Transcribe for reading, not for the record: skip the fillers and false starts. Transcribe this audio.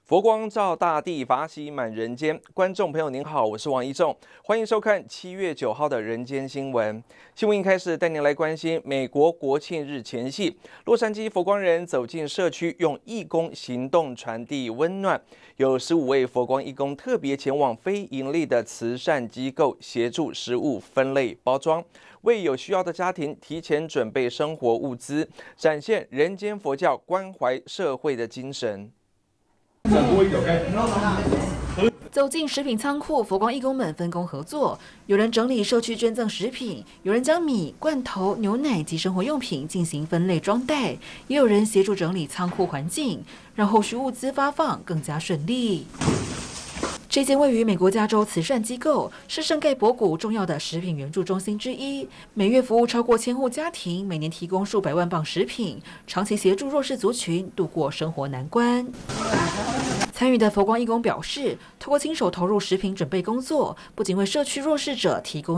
佛光照大地，法喜满人间。观众朋友您好，我是王一仲，欢迎收看7月9号的人间新闻。新闻一开始带您来关心美国国庆日前夕，洛杉矶佛光人走进社区，用义工行动传递温暖。有15位佛光义工特别前往非营利的慈善机构，协助食物分类包装，为有需要的家庭提前准备生活物资，展现人间佛教关怀社会的精神。 走进食品仓库，佛光义工们分工合作，有人整理社区捐赠食品，有人将米、罐头、牛奶及生活用品进行分类装袋，也有人协助整理仓库环境，让后续物资发放更加顺利。这间位于美国加州慈善机构是圣盖博谷重要的食品援助中心之一，每月服务超过1000户家庭，每年提供数百万磅食品，长期协助弱势族群度过生活难关。参与的佛光义工表示，透过亲手投入食品准备工作，不仅为社区弱势者提供